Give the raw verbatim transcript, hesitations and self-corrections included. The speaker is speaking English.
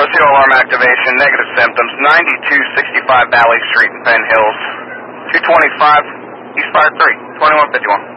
two alarm activation, negative symptoms, ninety-two sixty-five Valley Street in Penn Hills, two twenty-five, East Fire three, twenty-one fifty-one.